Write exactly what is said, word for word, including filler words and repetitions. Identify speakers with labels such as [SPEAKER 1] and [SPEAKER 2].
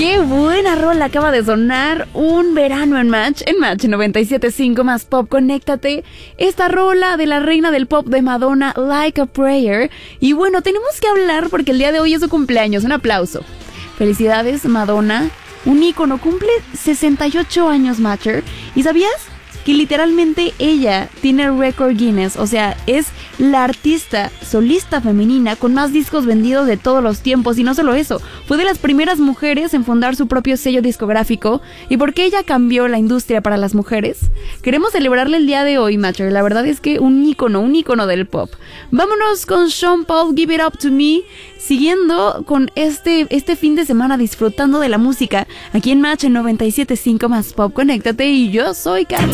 [SPEAKER 1] Qué buena rola acaba de sonar. Un verano en Match, en Match noventa y siete punto cinco más Pop, conéctate. Esta rola de la reina del pop de Madonna, Like a Prayer. Y bueno, tenemos que hablar porque el día de hoy es su cumpleaños. Un aplauso. Felicidades, Madonna. Un ícono, cumple sesenta y ocho años, Matcher. ¿Y sabías que literalmente ella tiene el récord Guinness? O sea, es la artista solista femenina con más discos vendidos de todos los tiempos. Y no solo eso, fue de las primeras mujeres en fundar su propio sello discográfico. ¿Y por qué ella cambió la industria para las mujeres? Queremos celebrarle el día de hoy, Matcher. La verdad es que un ícono, un ícono del pop. Vámonos con Sean Paul, Give It Up To Me. Siguiendo con este, este fin de semana disfrutando de la música aquí en Match en noventa y siete punto cinco más Pop, conéctate. Y yo soy Carla.